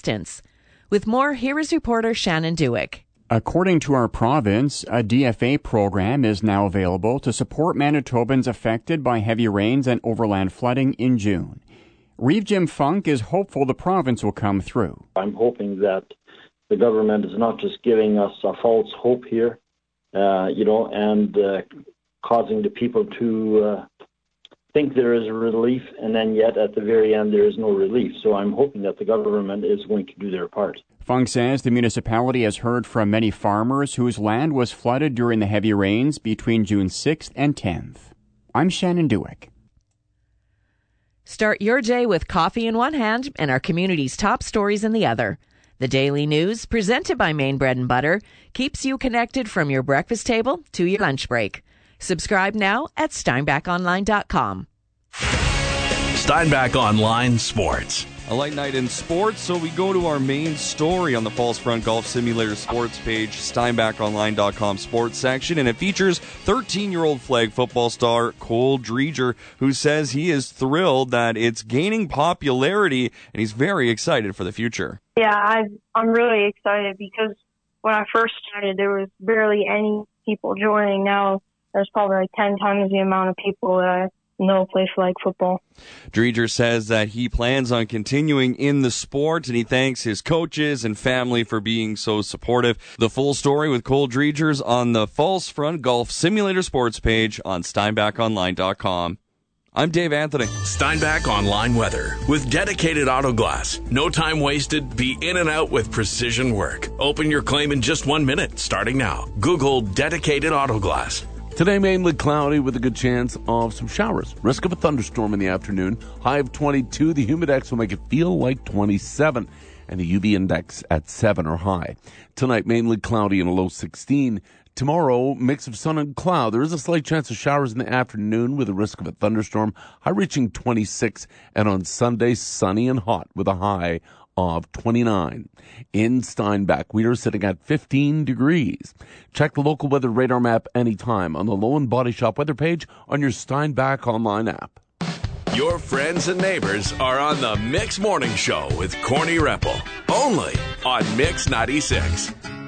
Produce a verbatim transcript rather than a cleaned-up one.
assistance. With more, here is reporter Shannon Dewick. According to our province, a D F A program is now available to support Manitobans affected by heavy rains and overland flooding in June. Reeve Jim Funk is hopeful the province will come through. I'm hoping that the government is not just giving us a false hope here, uh, you know, and uh, causing the people to uh, think there is relief, and then yet at the very end there is no relief. So I'm hoping that the government is going to do their part. Funk says the municipality has heard from many farmers whose land was flooded during the heavy rains between June sixth and tenth. I'm Shannon Dewick. Start your day with coffee in one hand and our community's top stories in the other. The Daily News, presented by Maine Bread and Butter, keeps you connected from your breakfast table to your lunch break. Subscribe now at steinbach online dot com. Steinbach Online Sports. A light night in sports, so we go to our main story on the Falls Front Golf Simulator sports page, steinbach online dot com sports section, and it features thirteen-year-old flag football star Cole Dreger, who says he is thrilled that it's gaining popularity, and he's very excited for the future. Yeah, I, I'm really excited because when I first started, there was barely any people joining. Now there's probably like ten times the amount of people that I know play flag football. Dreger says that he plans on continuing in the sport, and he thanks his coaches and family for being so supportive. The full story with Cole Dreger's on the Falls Front Golf Simulator sports page on steinbach online dot com. I'm Dave Anthony. Steinbach Online Weather with Dedicated Auto Glass. No time wasted. Be in and out with precision work. Open your claim in just one minute, starting now. Google Dedicated Auto Glass. Today, mainly cloudy with a good chance of some showers. Risk of a thunderstorm in the afternoon. High of twenty-two. The humidex will make it feel like twenty-seven. And the U V index at seven or high. Tonight, mainly cloudy and a low sixteen. Tomorrow, mix of sun and cloud. There is a slight chance of showers in the afternoon with a risk of a thunderstorm. High reaching twenty-six. And on Sunday, sunny and hot with a high of twenty-nine. In Steinbach, we are sitting at fifteen degrees. Check the local weather radar map anytime on the Low and Body Shop weather page on your Steinbach Online app. Your friends and neighbors are on the Mix Morning Show with Corny Reppel. Only on Mix ninety-six.